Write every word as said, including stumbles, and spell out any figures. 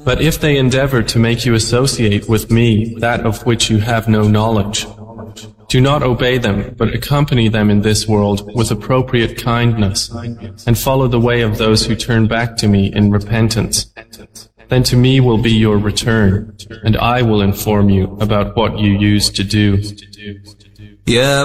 But if they endeavor to make you associate with me that of which you have no knowledge, do not obey them, but accompany them in this world with appropriate kindness, and follow the way of those who turn back to me in repentance. Then to me will be your return, and I will inform you about what you used to do. يا